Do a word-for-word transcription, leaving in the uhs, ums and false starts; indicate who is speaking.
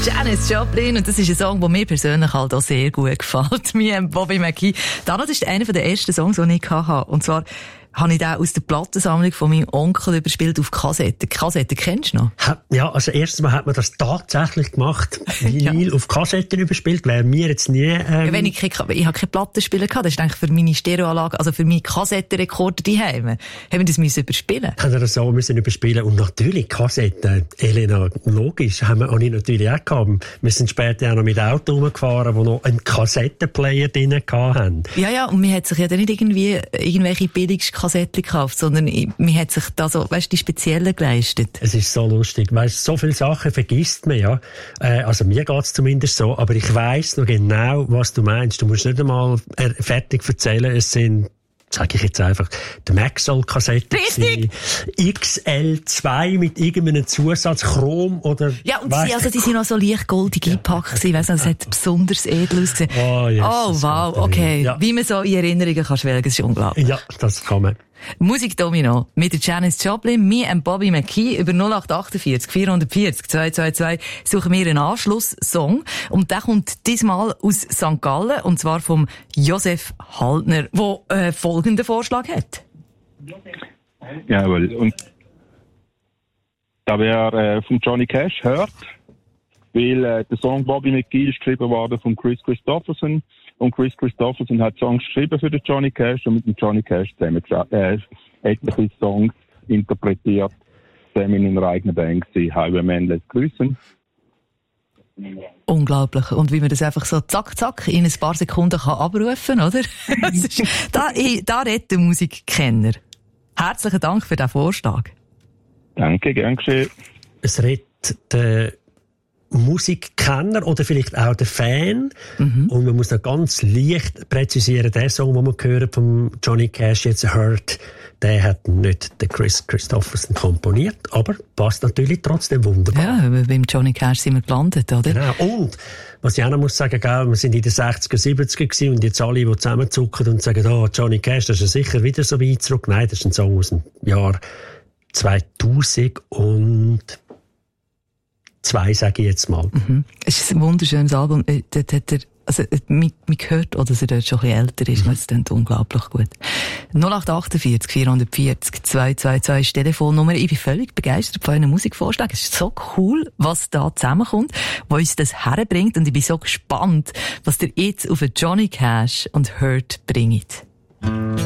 Speaker 1: Janis Joplin, und das ist ein Song, der mir persönlich halt auch sehr gut gefällt. Mir und Bobby McGee. Das ist einer der ersten Songs, die ich hatte. Und zwar habe ich den aus der Plattensammlung von meinem Onkel überspielt auf Kassette. Kassette kennst du noch?
Speaker 2: Ja, also erstens mal hat man das tatsächlich gemacht. Vinyl ja. auf Kassetten überspielt, wäre mir jetzt nie... Ähm
Speaker 1: ja, wenn ich, keine, ich habe keine Plattenspieler gehabt, das ist eigentlich für meine Stereoanlage, also für meine Kassettenrekorder die haben haben wir das müssen überspielen.
Speaker 2: Haben wir das so müssen überspielen. Und natürlich Kassetten, Elena, logisch, haben wir auch nicht natürlich auch gehabt. Wir sind später auch noch mit Auto rumgefahren, die noch einen Kassettenplayer drin hatten.
Speaker 1: Ja, ja, und man hat sich ja dann nicht irgendwie irgendwelche billigsten Kassetten gekauft, sondern man hat sich da so, weißt du, die speziellen geleistet.
Speaker 2: Es ist so lustig, weißt, so viele Sachen vergisst man, ja. Äh, also mir geht's zumindest so, aber ich weiss noch genau, was du meinst. Du musst nicht einmal fertig erzählen, es sind, sage ich jetzt einfach, die Maxell-Kassetten.
Speaker 1: Richtig!
Speaker 2: X L zwei mit irgendeinem Zusatz, Chrom oder...
Speaker 1: Ja, und die, also, die sind auch so leicht goldig ja. eingepackt gewesen, weißt du, das hat besonders edel ausgesehen.
Speaker 2: Oh, yes,
Speaker 1: oh wow, okay. Ja. Wie man so in Erinnerungen kann schwelgen, ist unglaublich.
Speaker 2: Ja, das kann man.
Speaker 1: Musik Domino mit der Janis Joplin, mir und Bobby McGee über null acht achtundvierzig vierhundertvierzig zweihundertzweiundzwanzig suchen wir einen Anschlusssong und der kommt diesmal aus Sankt Gallen und zwar vom Josef Haltner, der äh, folgenden Vorschlag hat.
Speaker 3: Jawohl, und da wäre äh, von Johnny Cash hört, weil äh, der Song Bobby McGee ist geschrieben worden von Chris Christopherson. Und Chris Christopherson hat Songs geschrieben für den Johnny Cash und mit dem Johnny Cash zusammen äh, etliche Songs interpretiert, zusammen in einer eigenen Band gewesen. Highwayman lässt grüßen.
Speaker 1: Unglaublich. Und wie man das einfach so zack, zack in ein paar Sekunden kann abrufen, oder? da, da redet der Musikkenner. Herzlichen Dank für den Vorschlag.
Speaker 3: Danke, gern geschehen.
Speaker 2: Es redet der Musikkenner oder vielleicht auch der Fan. Mhm. Und man muss noch ganz leicht präzisieren, der Song, den man gehört von Johnny Cash jetzt hört, der hat nicht den Chris Christopherson komponiert, aber passt natürlich trotzdem wunderbar.
Speaker 1: Ja, beim Johnny Cash sind wir gelandet, oder?
Speaker 2: Genau. Und, was ich auch noch muss sagen, gell, wir sind in den sechziger, siebziger gewesen und jetzt alle, die zusammenzucken und sagen, oh, Johnny Cash, das ist ja sicher wieder so weit zurück. Nein, das ist ein Song aus dem Jahr zweitausend und zwei, sage ich jetzt mal. Mhm.
Speaker 1: Es ist ein wunderschönes Album. Dort hat er, also, man, man hört, oder, dass er dort schon ein bisschen älter ist. Mhm. Das klingt unglaublich gut. null acht achtundvierzig vierhundertvierzig zweihundertzweiundzwanzig ist die Telefonnummer. Ich bin völlig begeistert von euren Musikvorschlägen. Es ist so cool, was da zusammenkommt, was uns das herbringt. Und ich bin so gespannt, was ihr jetzt auf Johnny Cash und Hurt bringt.